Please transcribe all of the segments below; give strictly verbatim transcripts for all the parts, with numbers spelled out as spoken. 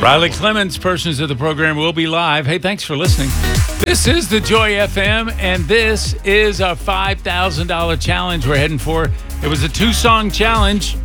Riley Clements, portions of the program will be live. Hey, thanks for listening. This is the Joy F M, and this is our five thousand dollars challenge we're heading for. It was a two-song challenge.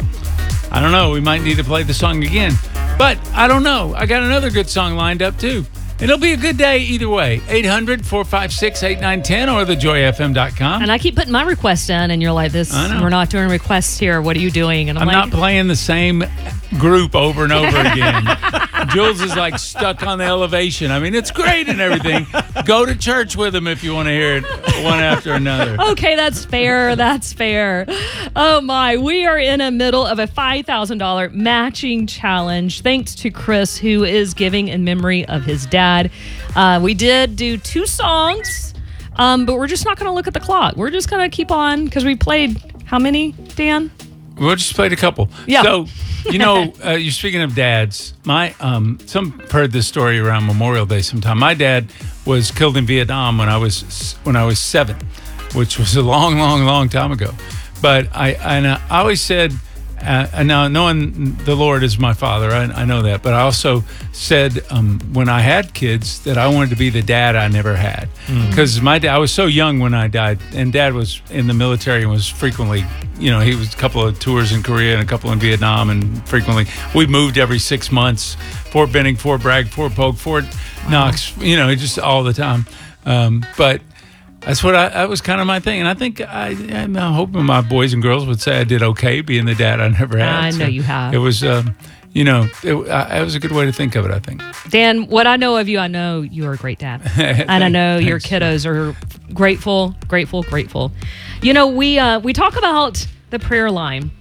I don't know. We might need to play the song again. But I don't know. I got another good song lined up, too. It'll be a good day either way. eight hundred, four five six, eight nine one zero or the joy f m dot com. And I keep putting my request in, and you're like, "This, we're not doing requests here. What are you doing?" And I'm, I'm like, not playing the same group over and over again. Jules is like stuck on the elevation. I mean, it's great and everything. Go to church with him if you want to hear it one after another. Okay, that's fair. That's fair. Oh, my. We are in the middle of a five thousand dollars matching challenge, thanks to Chris, who is giving in memory of his dad. Uh, we did do two songs, um, but we're just not going to look at the clock. We're just going to keep on because we played how many, Dan? We just played a couple. Yeah. So, you know, uh, you're speaking of dads. My um, some heard this story around Memorial Day sometime. My dad was killed in Vietnam when I was when I was seven, which was a long, long, long time ago. But I and I always said. Uh, and now, knowing the Lord is my father, I, I know that. But I also said um, when I had kids that I wanted to be the dad I never had. Because mm. my dad, I was so young when I died, and Dad was in the military and was frequently, you know, he was a couple of tours in Korea and a couple in Vietnam, and frequently we moved every six months. Fort Benning, Fort Bragg, Fort Polk, Fort Knox, you know, just all the time. Um, but That's what I, that was kind of my thing. And I think I, I'm hoping my boys and girls would say I did okay being the dad I never had. I know so you have. It was, um, you know, it, uh, it was a good way to think of it, I think. Dan, what I know of you, I know you are a great dad. And I know your kiddos are grateful, grateful, grateful. You know, we uh, we talk about the prayer line.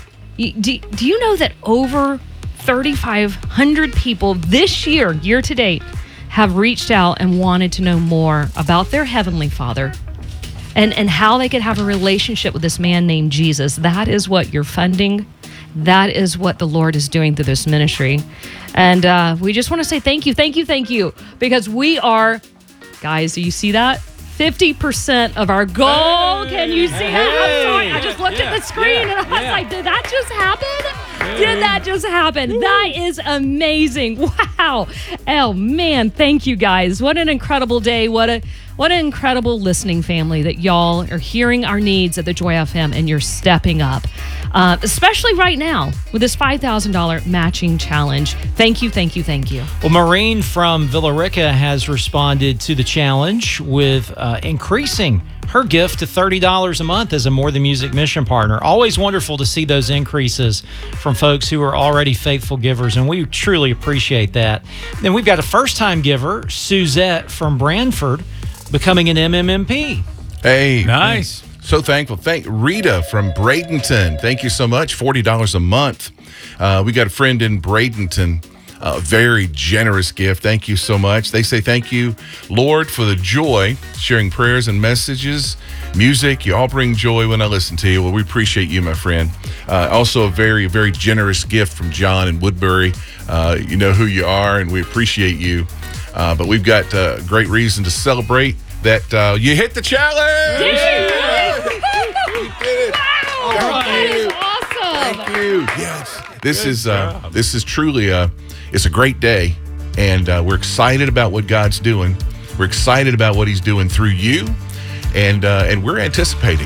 Do, do you know that over thirty-five hundred people this year, year to date, have reached out and wanted to know more about their Heavenly Father and, and how they could have a relationship with this man named Jesus? That is what you're funding. That is what the Lord is doing through this ministry. And uh, we just want to say thank you, thank you, thank you, because we are, guys, do you see that? fifty percent of our goal. Hey, Can you see hey, that? I'm sorry. I just looked yeah, at the screen yeah, and I was yeah. like, did that just happen? Hey. Did that just happen? Woo. That is amazing. Wow. Oh, man. Thank you, guys. What an incredible day. What a what an incredible listening family that y'all are hearing our needs at the Joy F M and you're stepping up, uh, especially right now with this five thousand dollars matching challenge. Thank you, thank you, thank you. Well, Maureen from Villa Rica has responded to the challenge with uh, increasing her gift to thirty dollars a month as a More Than Music mission partner. Always wonderful to see those increases from folks who are already faithful givers, and we truly appreciate that. Then we've got a first-time giver, Suzette from Branford, becoming an M M M P. Hey. Nice. So thankful. Thank Rita from Bradenton. Thank you so much. forty dollars a month. Uh, we got a friend in Bradenton. A very generous gift. Thank you so much. They say thank you, Lord, for the joy, sharing prayers and messages, music. You all bring joy when I listen to you. Well, we appreciate you, my friend. Uh, also, a very, very generous gift from John in Woodbury. Uh, you know who you are, and we appreciate you. Uh, but we've got a uh, great reason to celebrate that uh, you hit the challenge. Did you? You did it. Wow. Thank That you. is awesome. Thank you. Yes. This Good is uh, job. this is truly a it's a great day, and uh, we're excited about what God's doing. We're excited about what He's doing through you, and uh, and we're anticipating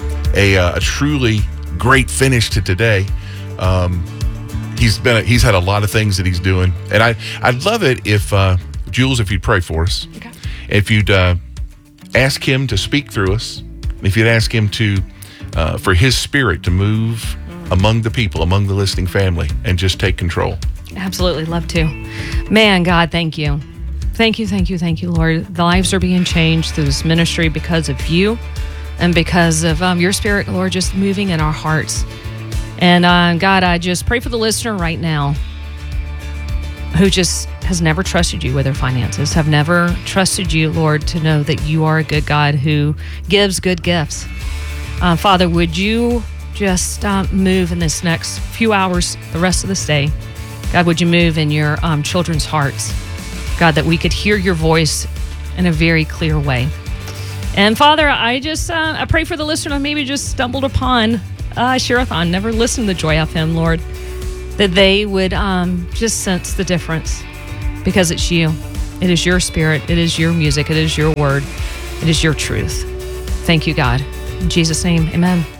a uh, a truly great finish to today. Um, he's been a, he's had a lot of things that he's doing, and I I'd love it if uh, Jules, if you'd pray for us, Okay. if you'd uh, ask Him to speak through us, if you'd ask Him to uh, for His Spirit to move among the people, among the listening family, and just take control. Absolutely love to. Man, God, thank you. Thank you, thank you, thank you, Lord. The lives are being changed through this ministry because of you and because of um, your Spirit, Lord, just moving in our hearts. And uh, God, I just pray for the listener right now who just has never trusted you with their finances, have never trusted you, Lord, to know that you are a good God who gives good gifts. Uh, Father, would you just uh, move in this next few hours, the rest of this day? God, would you move in your um, children's hearts? God, that we could hear your voice in a very clear way. And Father, I just, uh, I pray for the listener who maybe just stumbled upon uh, Share-a-thon, never listened to Joy F M, Lord. that they would um, just sense the difference because it's you. It is your spirit. It is your music. It is your word. It is your truth. Thank you, God. In Jesus' name, amen.